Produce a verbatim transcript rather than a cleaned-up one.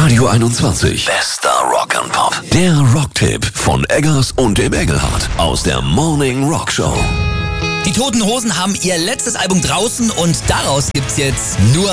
Radio einundzwanzig. Bester Rock'n'Pop. Der Rocktipp von Eggers und dem Engelhardt aus der Morning Rock Show. Die Toten Hosen haben ihr letztes Album draußen und daraus gibt's jetzt nur